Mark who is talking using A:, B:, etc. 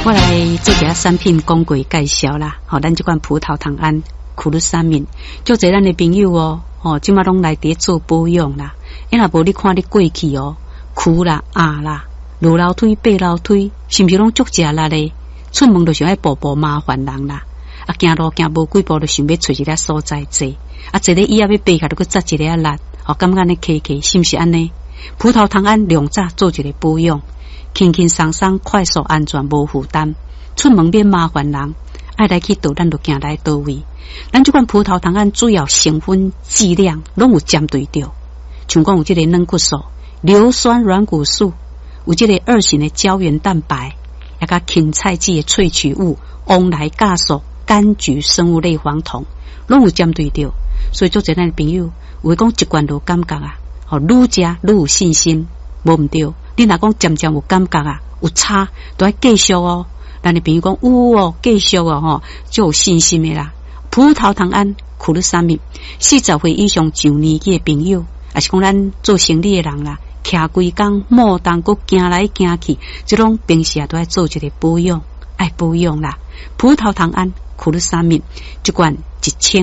A: 我来做一下产品讲过介绍啦。咱这款葡萄糖胺苦鲁沙敏，足侪咱的朋友即马拢来伫做保养啦。因若无你看你过去苦啦、啦、落楼梯、爬楼梯，是毋是拢足食力咧？出门就想爱步步麻烦人啦。行路行无几步就想要找一个所在坐，坐咧椅仔要爬下，就搁扎一个力，感觉安尼骑骑，是毋是安尼？葡萄糖胺两早做一个保养，轻轻松松、快速、安全、无负担，出门免麻烦人，爱来去倒，咱就行来倒位。咱这款葡萄糖胺主要成分剂量拢有针对着，像讲有这个软骨素、硫酸软骨素，有这个2型的胶原蛋白，也甲芹菜籽的萃取物、翁来酵素、柑橘生物类黄酮，拢有针对着。所以做这咱的朋友，有讲一罐就感觉愈食愈有信心，无毋对。你若讲渐渐有感觉有差，都要继续咱的朋友讲有继续就有信心的啦。葡萄糖胺苦鲁沙敏，40岁以上上年纪的朋友，也是讲咱做生理的人啦，徛规工莫当搁行来行去，这种平时都要做一个保养，爱保养啦。葡萄糖胺苦鲁沙敏，一罐1000。